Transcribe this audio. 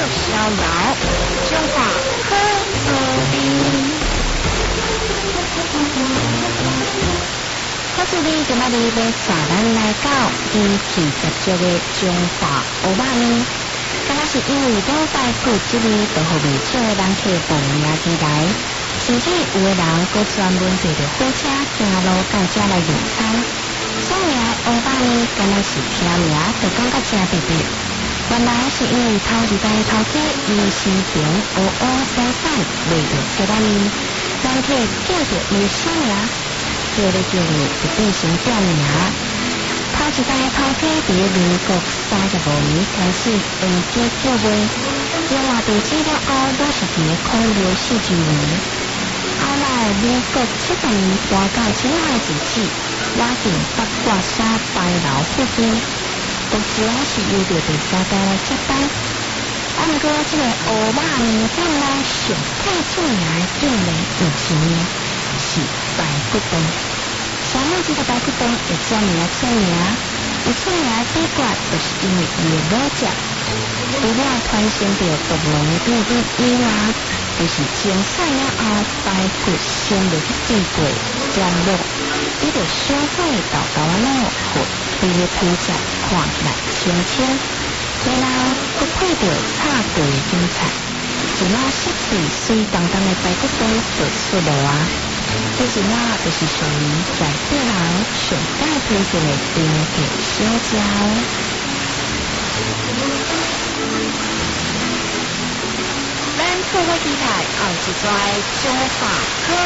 逍遥，中华好滋味。好滋味今仔日要带咱来到第40集的中华蚵仔面。敢若是因为礼拜骨这里就互未少的人客报名而来，甚至有的人阁专门坐着火车行路到这来用餐。所以蚵仔面敢若是听名就感觉真特别。原来是因为头一代头家因为生前生产卖着这个面，人客叫着伊啥名，叫咧叫咧就变成店名。头一代头家伫民国35年开始沿街叫卖，中华地址了后都是伫咧康乐市之年。后来民国70年搬到青海自治，拉进八卦山白楼附近，目前是由着第三代来接班。不过这个蚵仔面店内上太出名的竟然不是面，是排骨饭。啥物这个排骨饭会这么出名？有出名的秘诀就是因为伊的老食，除了传承着独门的秘密以外，就是蒸散了后排骨先落去煎过，转落，伊就小火豆豆仔卤和推的推食看来清清，然后佮配着炒过的韭菜，一碗湿脆水当当的排骨饭就出炉啊！这一碗就是属于在地人上界推荐的顶级小食哦。咱透过电台后一拽中华好